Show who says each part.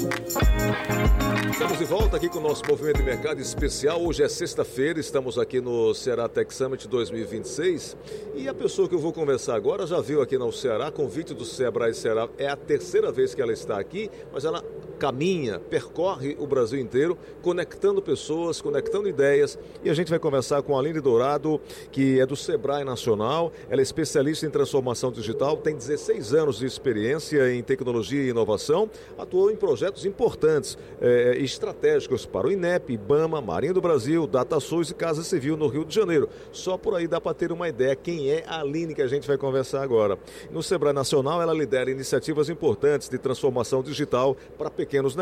Speaker 1: Estamos de volta aqui com o nosso Movimento de Mercado Especial. Hoje é sexta-feira, estamos aqui no Ceará Tech Summit 2026 e a pessoa que eu vou conversar agora já veio aqui no Ceará, convite do Sebrae Ceará. É a terceira vez que ela está aqui, mas ela caminha, percorre o Brasil inteiro, conectando pessoas, conectando ideias, e a gente vai conversar com a Aline Dourado, que é do Sebrae Nacional. Ela é especialista em transformação digital, tem 16 anos de experiência em tecnologia e inovação, atuou em projetos importantes e estratégicos para o INEP, IBAMA, Marinha do Brasil, DataSUS e Casa Civil no Rio de Janeiro. Só por aí dá para ter uma ideia quem é a Aline que a gente vai conversar agora. No Sebrae Nacional, ela lidera iniciativas importantes de transformação digital para pequenos negócios